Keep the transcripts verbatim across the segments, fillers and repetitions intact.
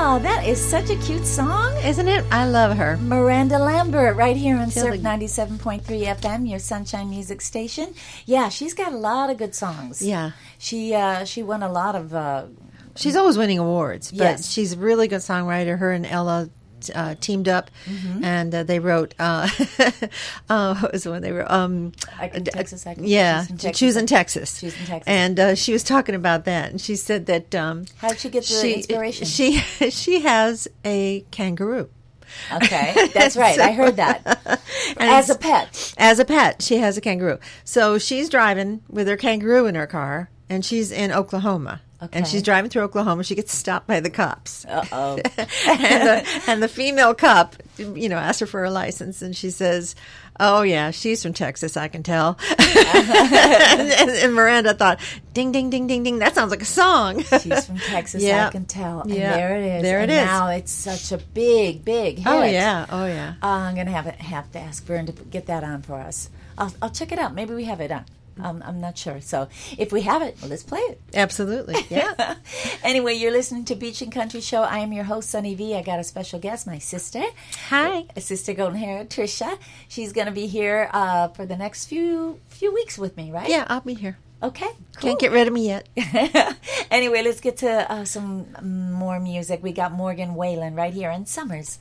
Oh, that is such a cute song. Isn't it? I love her. Miranda Lambert, right here on She'll Surf be- ninety-seven point three F M, your Sunshine Music Station. Yeah, she's got a lot of good songs. Yeah. She uh, she won a lot of... Uh, She's always winning awards, but Yes. she's a really good songwriter. Her and Ella uh, teamed up, Mm-hmm. and uh, they wrote. Uh, uh, what was the one they wrote? Um, I can Texas, I can yeah, Choose in Texas. choose in Texas. Choose in Texas. And uh, she was talking about that, and she said that. Um, How did she get the she, inspiration? She she has a kangaroo. Okay, that's right. I heard that. As a pet. As a pet, she has a kangaroo. So she's driving with her kangaroo in her car, and she's in Oklahoma. Okay. And she's driving through Oklahoma. She gets stopped by the cops. Uh-oh. and, the, and the female cop, you know, asks her for her license, and she says, "Oh yeah, she's from Texas, I can tell." and, and, and Miranda thought, "Ding, ding, ding, ding, ding. That sounds like a song." She's from Texas, Yeah. I can tell. And Yeah. there it is. There and it is. now it's such a big, big hit. Oh yeah, oh yeah. Uh, I'm going to have have to ask Vern to get that on for us. I'll, I'll check it out. Maybe we have it on. Um, I'm not sure. So if we have it, well, let's play it. Absolutely, yeah. Anyway, you're listening to Beach and Country Show. I am your host, Sunny V. I got a special guest, my sister. Hi. Sister Golden Hair, Tricia. She's going to be here uh, for the next few few weeks with me, right? Yeah, I'll be here. Okay, cool. Can't get rid of me yet. Anyway, let's get to uh, some more music. We got Morgan Wallen right here in Summers.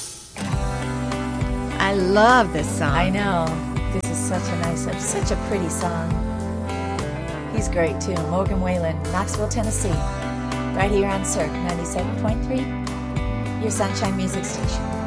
I love this song. I know. This is such a nice, such a pretty song. He's great too. Morgan Wallen, Knoxville, Tennessee. Right here on Surf ninety-seven point three, your Sunshine Music Station.